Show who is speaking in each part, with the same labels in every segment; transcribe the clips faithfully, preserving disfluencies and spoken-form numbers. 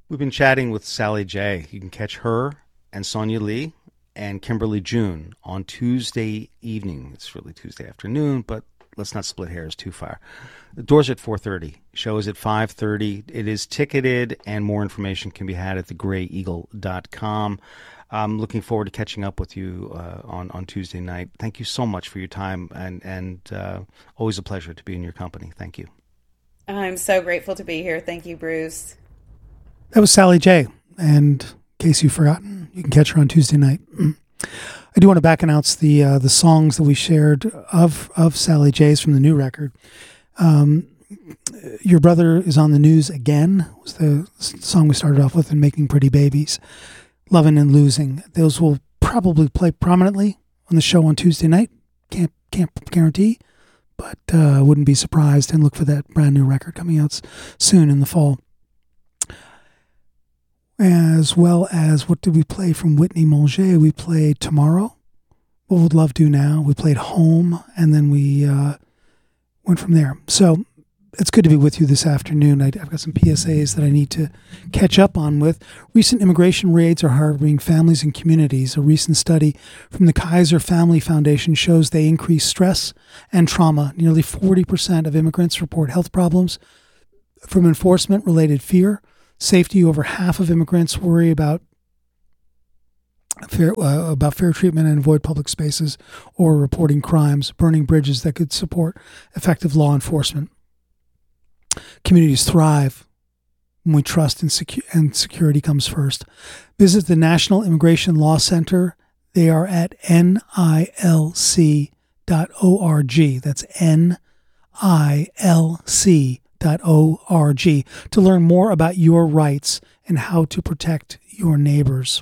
Speaker 1: We've been chatting with Sally J. You can catch her and Sonia Lee and Kimberly June on Tuesday evening. It's really Tuesday afternoon, but let's not split hairs too far. The doors at four thirty. Show is at five thirty. It is ticketed, and more information can be had at the gray eagle dot com. I'm looking forward to catching up with you uh, on, on Tuesday night. Thank you so much for your time, and, and uh, always a pleasure to be in your company. Thank you.
Speaker 2: I'm so grateful to be here. Thank you, Bruce.
Speaker 3: That was Sally J. And in case you've forgotten, you can catch her on Tuesday night. I do want to back announce the uh, the songs that we shared of, of Sally J's from the new record. Um, Your Brother is on the News Again was the song we started off with, and Making Pretty Babies. Loving and Losing. Those will probably play prominently on the show on Tuesday night. Can't can't guarantee, but uh, wouldn't be surprised. And look for that brand new record coming out soon in the fall. As well as, what did we play from Whitney Manger? We played Tomorrow, What Would Love Do Now? We played Home, and then we uh, went from there. So it's good to be with you this afternoon. I, I've got some P S As that I need to catch up on with. Recent immigration raids are harboring families and communities. A recent study from the Kaiser Family Foundation shows they increase stress and trauma. Nearly forty percent of immigrants report health problems from enforcement-related fear. Safety. Over half of immigrants worry about fair uh, about fair treatment and avoid public spaces or reporting crimes, burning bridges that could support effective law enforcement. Communities thrive when we trust and, secu- and security comes first. Visit the National Immigration Law Center. They are at N I L C dot org. That's N I L C dot org to learn more about your rights and how to protect your neighbors.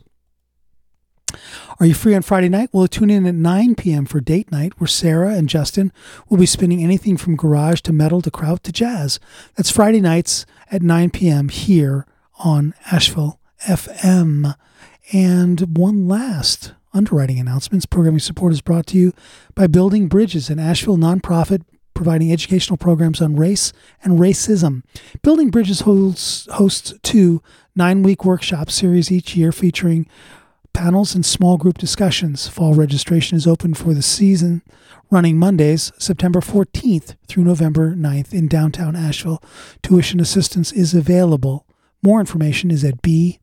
Speaker 3: Are you free on Friday night? Well, tune in at nine p.m. for Date Night, where Sarah and Justin will be spinning anything from garage to metal to kraut to jazz. That's Friday nights at nine p.m. here on Asheville F M. And one last underwriting announcements. Programming support is brought to you by Building Bridges, an Asheville nonprofit providing educational programs on race and racism. Building Bridges holds, hosts two nine-week workshop series each year featuring panels and small group discussions. Fall registration is open for the season, running Mondays, September fourteenth through November ninth in downtown Asheville. Tuition assistance is available. More information is at b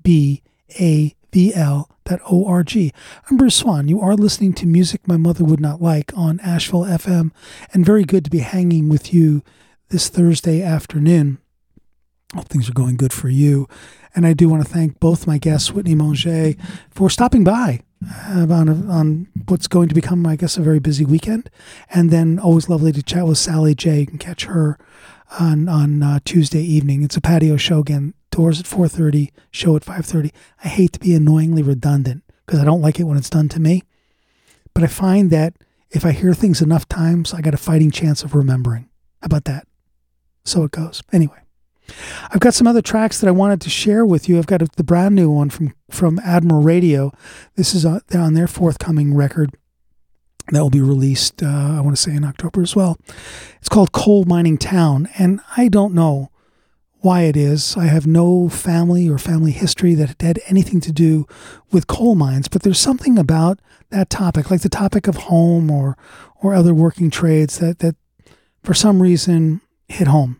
Speaker 3: b a v l dot org. I'm Bruce Swan. You are listening to Music My Mother Would Not Like on Asheville F M, and very good to be hanging with you this Thursday afternoon. Hope things are going good for you. And I do want to thank both my guests, Whitney Manger, for stopping by uh, on, on what's going to become, I guess, a very busy weekend. And then always lovely to chat with Sally J. You can catch her on, on uh, Tuesday evening. It's a patio show again. Doors at four thirty, show at five thirty. I hate to be annoyingly redundant because I don't like it when it's done to me. But I find that if I hear things enough times, I got a fighting chance of remembering. How about that? So it goes. Anyway. I've got some other tracks that I wanted to share with you. I've got a, the brand new one from, from Admiral Radio. This is on, on their forthcoming record that will be released, uh, I want to say, in October as well. It's called Coal Mining Town, and I don't know why it is. I have no family or family history that had anything to do with coal mines, but there's something about that topic, like the topic of home or or other working trades that, that for some reason hit home.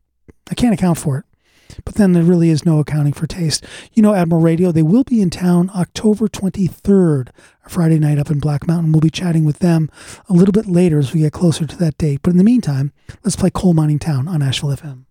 Speaker 3: I can't account for it. But then there really is no accounting for taste. You know, Admiral Radio, they will be in town October twenty-third, a Friday night up in Black Mountain. We'll be chatting with them a little bit later as we get closer to that date. But in the meantime, let's play Coal Mining Town on Asheville F M.